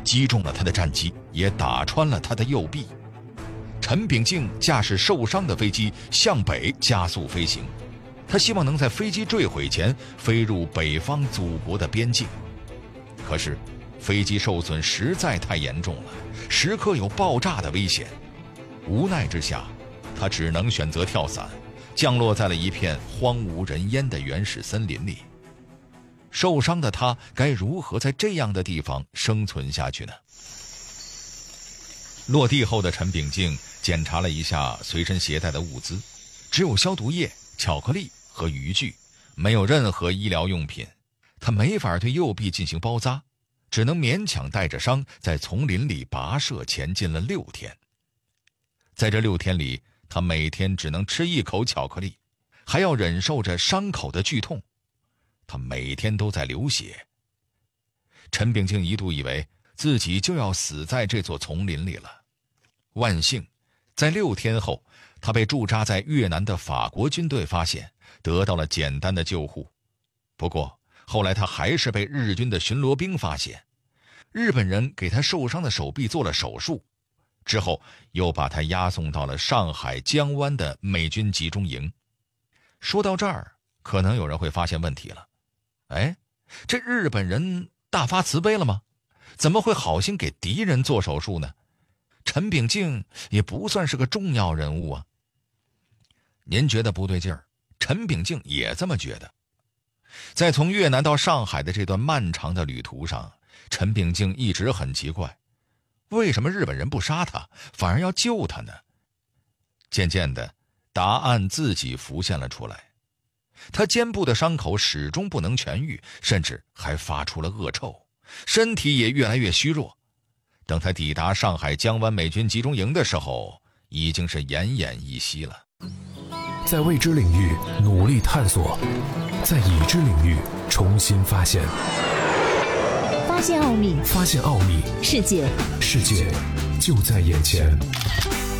击中了他的战机，也打穿了他的右臂。陈炳敬驾驶受伤的飞机向北加速飞行，他希望能在飞机坠毁前飞入北方祖国的边境。可是飞机受损实在太严重了，时刻有爆炸的危险。无奈之下，他只能选择跳伞，降落在了一片荒无人烟的原始森林里。受伤的他该如何在这样的地方生存下去呢？落地后的陈炳敬检查了一下随身携带的物资，只有消毒液、巧克力和渔具，没有任何医疗用品。他没法对右臂进行包扎，只能勉强带着伤在丛林里跋涉前进了6天。在这6天里，他每天只能吃1口巧克力，还要忍受着伤口的剧痛。他每天都在流血。陈炳敬一度以为自己就要死在这座丛林里了。万幸，在6天后，他被驻扎在越南的法国军队发现，得到了简单的救护。不过后来他还是被日军的巡逻兵发现，日本人给他受伤的手臂做了手术，之后又把他押送到了上海江湾的美军集中营。说到这儿，可能有人会发现问题了。这日本人大发慈悲了吗？怎么会好心给敌人做手术呢？陈炳敬也不算是个重要人物啊。您觉得不对劲儿，陈炳敬也这么觉得。在从越南到上海的这段漫长的旅途上，陈炳敬一直很奇怪，为什么日本人不杀他，反而要救他呢？渐渐的，答案自己浮现了出来。他肩部的伤口始终不能痊愈，甚至还发出了恶臭，身体也越来越虚弱。等他抵达上海江湾美军集中营的时候，已经是奄奄一息了。 在未知领域努力探索，在已知领域重新发现。 发现奥秘， 发现奥秘， 世界就在眼前。